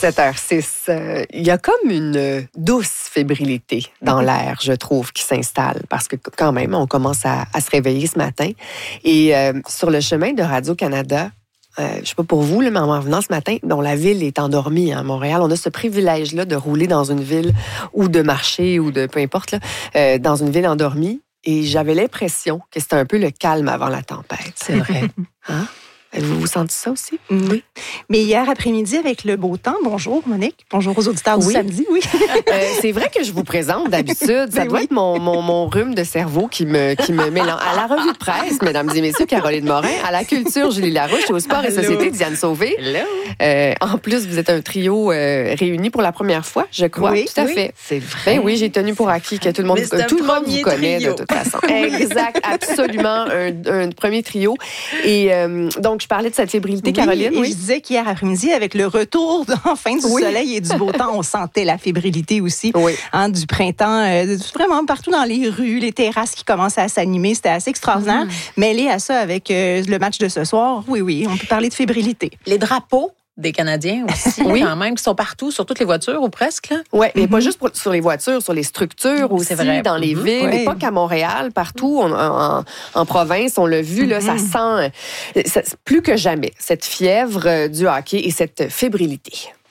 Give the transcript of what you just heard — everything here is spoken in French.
7h06. Il y a comme une douce fébrilité dans l'air, je trouve, qui s'installe. Parce que quand même, on commence à se réveiller ce matin. Et sur le chemin de Radio-Canada, je ne sais pas pour vous, là, mais en revenant ce matin, dont la ville est endormie à Montréal. On a ce privilège-là de rouler dans une ville ou de marcher ou de peu importe, là, dans une ville endormie. Et j'avais l'impression que c'était un peu le calme avant la tempête. C'est vrai. Hein? Vous sentez ça aussi? Oui. Mais hier après-midi, avec le beau temps, bonjour Monique, bonjour aux auditeurs du samedi, oui. C'est vrai que je vous présente d'habitude. Ça doit être mon rhume de cerveau qui me mélange. À la revue de presse, mesdames et messieurs, Caroline Morin. À la culture, Julie Larouche. Et au sport et société, Diane Sauvé. En plus, vous êtes un trio réuni pour la première fois, je crois. Oui, tout à fait. C'est vrai. Ben oui, j'ai tenu pour acquis que tout le monde vous connaît de toute façon. Exact, absolument. Un premier trio. Et donc, je parlais de cette fébrilité, Caroline. Et je disais qu'hier après-midi, avec le retour enfin du soleil et du beau temps, on sentait la fébrilité aussi du printemps. Vraiment partout dans les rues, les terrasses qui commencent à s'animer. C'était assez extraordinaire. Mêlé à ça avec le match de ce soir, oui, on peut parler de fébrilité. Les drapeaux des Canadiens aussi, quand même, qui sont partout, sur toutes les voitures ou presque. Oui, mais pas juste sur les voitures, sur les structures aussi, c'est vrai. Dans les villes, mais pas qu'à Montréal, partout en province, on l'a vu, là, ça sent plus que jamais cette fièvre du hockey et cette fébrilité.